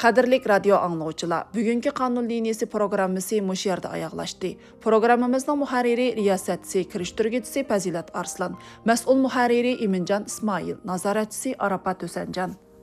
Qadrlik radio anglovchilar, bugungi qonun liniyasi programmasi mush yerda oyoqlashdi. Programmamizning muharriri riyosatchisi, kirishtirguvchisi Fazilat Arslan, mas'ul muharriri Iminjon Ismoil, nazoratchisi Arafat Husanjon.